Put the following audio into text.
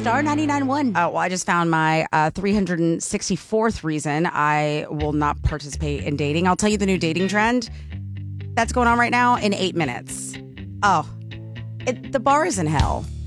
Star 99.1. Well, I just found my 364th reason I will not participate in dating. I'll tell you the new dating trend that's going on right now in 8 minutes. Oh, the bar is in hell.